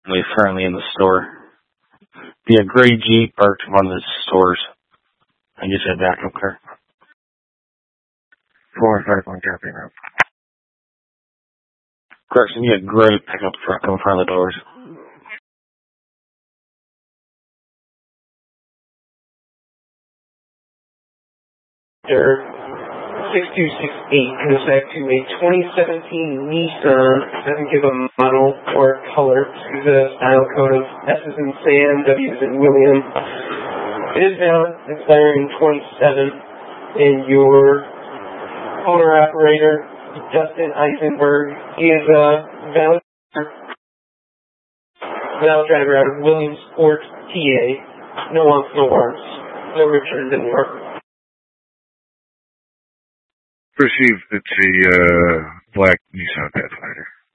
We're currently in the store. Be a gray Jeep parked in one of the stores. I just had backup car. 451 Camping Road. Correction, you had gray pickup truck in front of the doors. Sir, 6268 goes back to a 2017 Nissan. Doesn't give a model or color to the style code of S as in Sam, W as in William. It is valid, expiring 27, and your owner-operator, Justin Eisenberg, is valid driver out of Williamsport, PA. No wants, no warrants. No returns in New York. Perceived it's a black Nissan Pathfinder.